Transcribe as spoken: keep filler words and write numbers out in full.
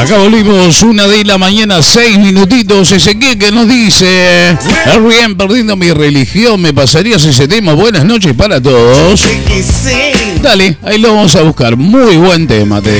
Acá volvimos, una de la mañana, seis minutitos. Ezequiel que nos dice: Riem, perdiendo mi religión, ¿me pasarías ese tema? Buenas noches para todos. Dale, ahí lo vamos a buscar. Muy buen tema, te